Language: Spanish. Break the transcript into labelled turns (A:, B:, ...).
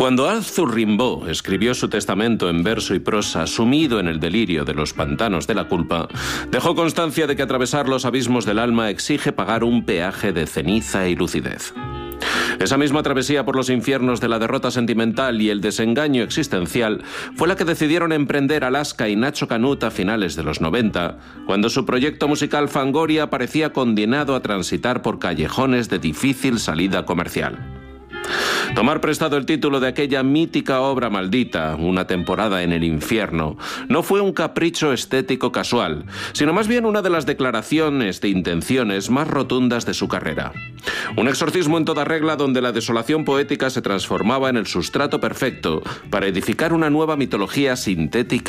A: Cuando Arthur Rimbaud escribió su testamento en verso y prosa, sumido en el delirio de los pantanos de la culpa, dejó constancia de que atravesar los abismos del alma exige pagar un peaje de ceniza y lucidez. Esa misma travesía por los infiernos de la derrota sentimental y el desengaño existencial fue la que decidieron emprender Alaska y Nacho Canut a finales de los 90, cuando su proyecto musical Fangoria parecía condenado a transitar por callejones de difícil salida comercial. Tomar prestado el título de aquella mítica obra maldita, Una temporada en el infierno, no fue un capricho estético casual, sino más bien una de las declaraciones de intenciones más rotundas de su carrera. Un exorcismo en toda regla donde la desolación poética se transformaba en el sustrato perfecto para edificar una nueva mitología sintética